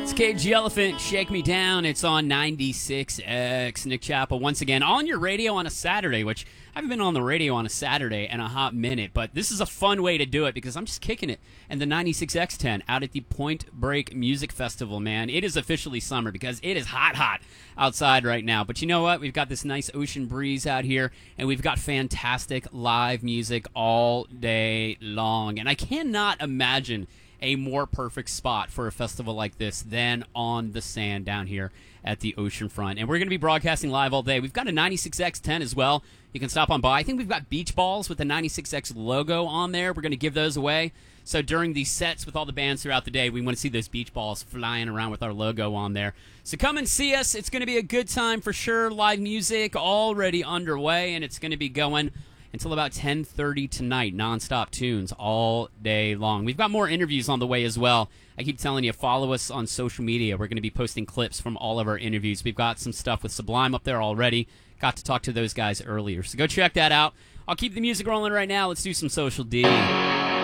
Cage the Elephant, Shake Me Down. It's on 96X. Nick Chappell once again on your radio on a Saturday, which I haven't been on the radio on a Saturday in a hot minute, but this is a fun way to do it because I'm just kicking it. And the 96X tent out at the Point Break Music Festival, man. It is officially summer because it is hot outside right now. But you know what? We've got this nice ocean breeze out here, and we've got fantastic live music all day long. And I cannot imagine a more perfect spot for a festival like this than on the sand down here at the oceanfront. And we're going to be broadcasting live all day. We've got a 96X tent as well. You can stop on by. I think we've got beach balls with the 96X logo on there. We're going to give those away. So during these sets with all the bands throughout the day, we want to see those beach balls flying around with our logo on there. So come and see us. It's going to be a good time for sure. Live music already underway, and it's going to be going until about 10:30 tonight. Nonstop tunes all day long. We've got more interviews on the way as well. I keep telling you, follow us on social media. We're going to be posting clips from all of our interviews. We've got some stuff with Sublime up there already. Got to talk to those guys earlier. So go check that out. I'll keep the music rolling right now. Let's do some Social D.